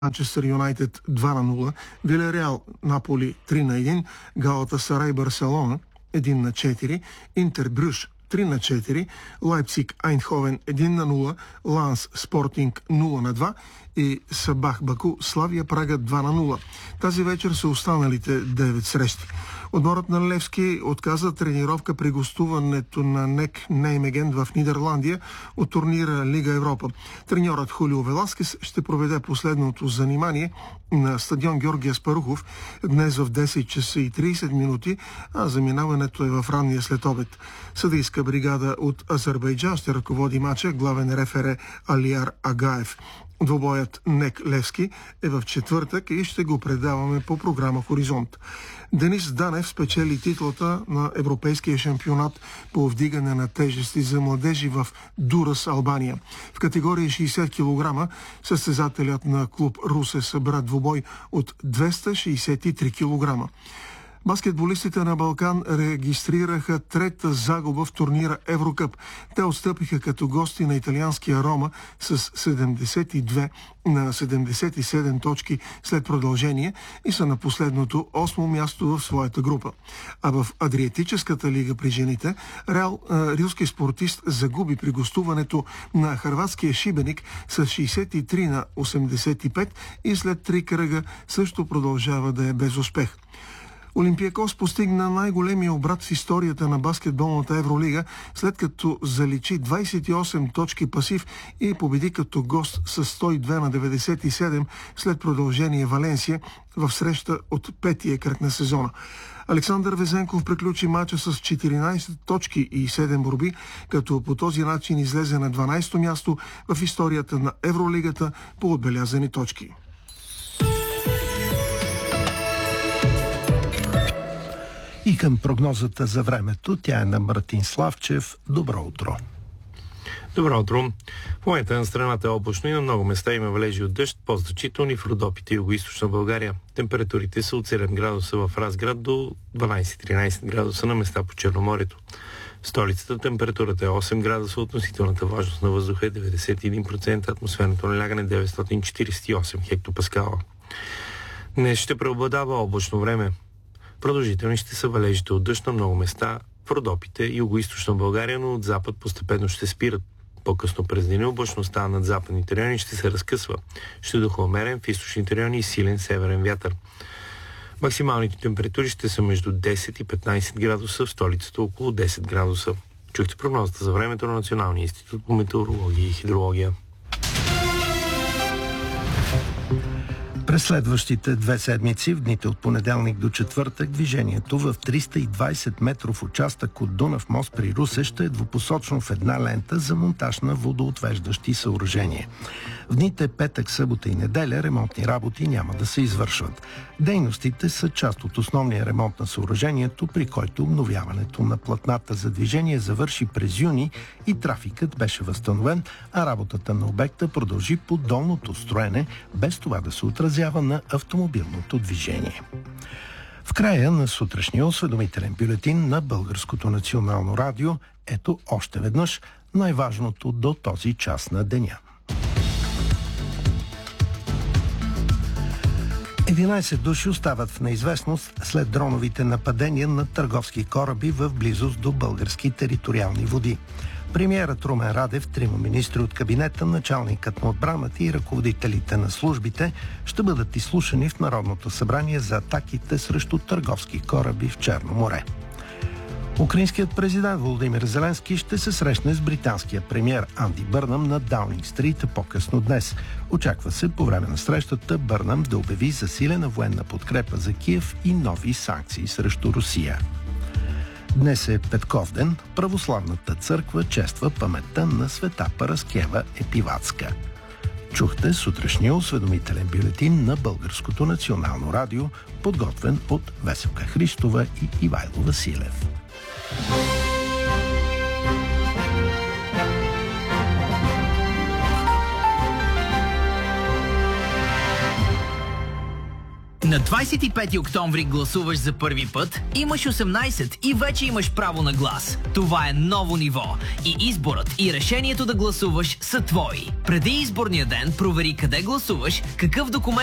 Манчестър Юнайтед 2-0, Вилереал Наполи 3-1, Галатасарай Барселона 1-4, Интер Брюш 3-4, Лайпциг Айндховен 1-0, Ланс Спортинг 0-2 и Сабах Баку Славия Прага 2-0. Тази вечер са останалите 9 срещи. Отборът на Левски отказа тренировка при гостуването на НЕК Неймеген в Нидерландия от турнира Лига Европа. Треньорът Хулио Веласкес ще проведе последното занимание на стадион Георги Аспарухов днес в 10 часа и 30 минути, а заминаването е в ранния следобед. Съдийска бригада от Азербайджан ще ръководи мача, главен рефер Алияр Агаев. Двобоят НЕК Левски е в четвъртък и ще го предаваме по програма Хоризонт. Денис Данев спечели титлата на Европейския шампионат по вдигане на тежести за младежи в Дурас, Албания. В категория 60 кг състезателят на клуб Русе събра двубой от 263 кг. Баскетболистите на Балкан регистрираха трета загуба в турнира Еврокъп. Те отстъпиха като гости на италианския Рома с 72 на 77 точки след продължение и са на последното 8 място в своята група. А в Адриатическата лига при жените рилски спортист загуби при гостуването на хърватския Шибеник с 63 на 85 и след 3 кръга също продължава да е без успех. Олимпиакос постигна най-големия обрат в историята на баскетболната Евролига, след като заличи 28 точки пасив и победи като гост с 102 на 97 след продължение Валенсия в среща от петия кръг на сезона. Александър Везенков приключи мача с 14 точки и 7 борби, като по този начин излезе на 12-то място в историята на Евролигата по отбелязани точки. И към прогнозата за времето, тя е на Мартин Славчев. Добро утро! Добро утро! В момента на страната е облачно и на много места има валежи от дъжд, по-значителни в Родопите и Югоизточна България. Температурите са от 7 градуса в Разград до 12-13 градуса на места по Черноморието. В столицата температурата е 8 градуса, относителната влажност на въздуха е 91%, атмосферното налягане 948 хектопаскала. Днес ще преобладава облачно време. Продължителни ще са валежите от дъжд на много места в Родопите и Югоизточна България, но от запад постепенно ще спират. По-късно през деня облачността над западните райони ще се разкъсва. Ще духа умерен в източните райони и силен северен вятър. Максималните температури ще са между 10 и 15 градуса, в столицата около 10 градуса. Чухте прогнозата за времето на Националния институт по метеорология и хидрология. През следващите 2 седмици, в дните от понеделник до четвъртък, движението в 320 метров участък от Дунав мост при Русе ще е двупосочно в една лента за монтаж на водоотвеждащи съоръжения. В дните петък, събота и неделя ремонтни работи няма да се извършват. Дейностите са част от основния ремонт на съоръжението, при който обновяването на платната за движение завърши през юни и трафикът беше възстановен, а работата на обекта продължи по долното строене, без това да се отразява на автомобилното движение. В края на сутрешния осведомителен бюлетин на Българското национално радио, ето още веднъж най-важното до този час на деня. 11 души остават в неизвестност след дроновите нападения на търговски кораби в близост до български териториални води. Премиерът Румен Радев, 3 министри от кабинета, началникът на отбраната и ръководителите на службите ще бъдат изслушани в Народното събрание за атаките срещу търговски кораби в Черно море. Украинският президент Володимир Зеленски ще се срещне с британския премиер Анди Бърнъм на Даунинг Стрит по-късно днес. Очаква се по време на срещата Бърнъм да обяви засилена военна подкрепа за Киев и нови санкции срещу Русия. Днес е Петковден. Православната църква чества паметта на света Параскева Епиватска. Чухте сутрешния осведомителен бюлетин на Българското национално радио, подготвен от Веселка Христова и Ивайло Василев. На 25 октомври гласуваш за първи път, имаш 18 и вече имаш право на глас. Това е ново ниво и изборът и решението да гласуваш са твои. Преди изборния ден провери къде гласуваш, какъв документ